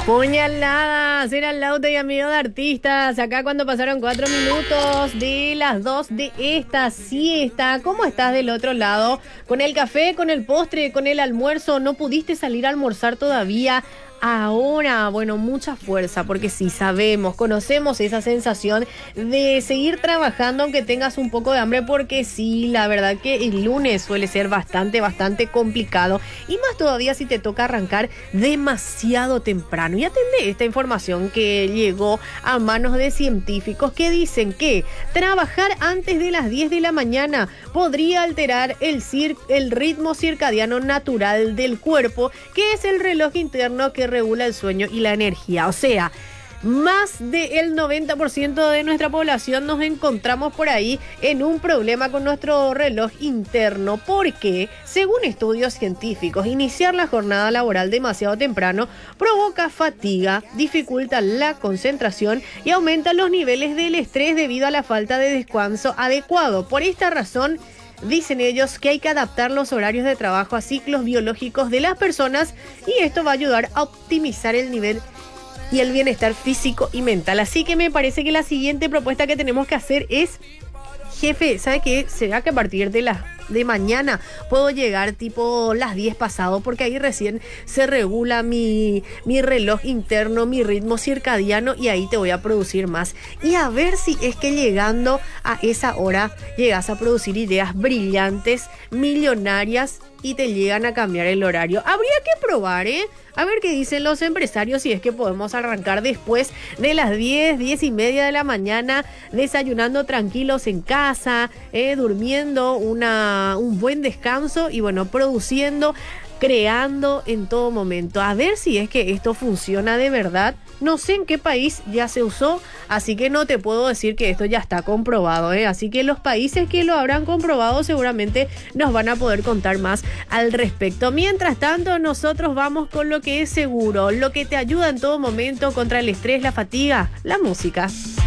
Puñaladas, era el Lauta y amigo de artistas. Acá cuando pasaron 4 minutos de las 2 de esta siesta. ¿Cómo estás del otro lado? ¿Con el café, con el postre, con el almuerzo? ¿No pudiste salir a almorzar todavía? Ahora, bueno, mucha fuerza, porque sí sabemos, conocemos esa sensación de seguir trabajando aunque tengas un poco de hambre, porque sí, la verdad que el lunes suele ser bastante complicado, y más todavía si te toca arrancar demasiado temprano. Y atendé esta información que llegó a manos de científicos que dicen que trabajar antes de las 10 de la mañana podría alterar el ritmo circadiano natural del cuerpo, que es el reloj interno que regula el sueño y la energía. O sea, más del 90% de nuestra población nos encontramos por ahí en un problema con nuestro reloj interno, porque, según estudios científicos, iniciar la jornada laboral demasiado temprano provoca fatiga, dificulta la concentración y aumenta los niveles del estrés debido a la falta de descanso adecuado. Por esta razón, dicen ellos que hay que adaptar los horarios de trabajo a ciclos biológicos de las personas, y esto va a ayudar a optimizar el nivel y el bienestar físico y mental. Así que me parece que la siguiente propuesta que tenemos que hacer es: jefe, ¿sabe qué? ¿Será que a partir de mañana puedo llegar tipo las 10 pasado? Porque ahí recién se regula mi reloj interno, mi ritmo circadiano, y ahí te voy a producir más. Y a ver si es que llegando a esa hora llegas a producir ideas brillantes, millonarias, y te llegan a cambiar el horario. Habría que probar, a ver qué dicen los empresarios, si es que podemos arrancar después de las 10:30 de la mañana, desayunando tranquilos en casa, durmiendo un buen descanso y bueno, produciendo, creando en todo momento. A ver si es que esto funciona de verdad. No sé en qué país ya se usó, así que no te puedo decir que esto ya está comprobado, Así que los países que lo habrán comprobado seguramente nos van a poder contar más al respecto. Mientras tanto, nosotros vamos con lo que es seguro, lo que te ayuda en todo momento contra el estrés, la fatiga: la música.